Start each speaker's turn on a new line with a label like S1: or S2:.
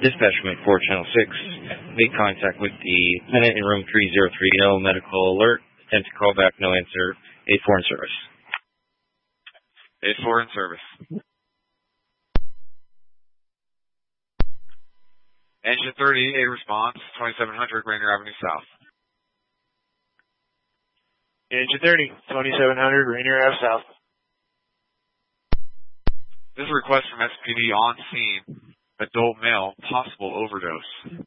S1: Dispatch from 4 Channel 6. Made contact with the tenant in room 3030. Medical alert. Attempt to call back. No answer. 8-4 in service.
S2: 8-4 in service. Engine 30, a response. 2700 Rainier Avenue South.
S3: Engine 30, 2700 Rainier Ave South.
S2: This is a request from SPD on scene. Adult male, possible overdose.